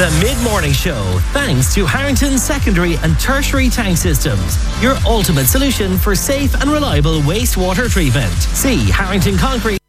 The Mid-Morning Show, thanks to Harrington Secondary and Tertiary Tank Systems, your ultimate solution for safe and reliable wastewater treatment. See Harrington Concrete.